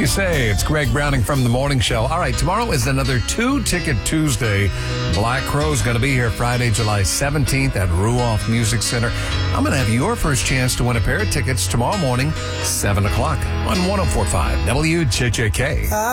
you say? It's Greg Browning from The Morning Show. All right, tomorrow is another 2-Ticket Tuesday. Black Crowes going to be here Friday, July 17th at Ruoff Music Center. I'm going to have your first chance to win a pair of tickets tomorrow morning, 7 o'clock on 104.5 WJJK.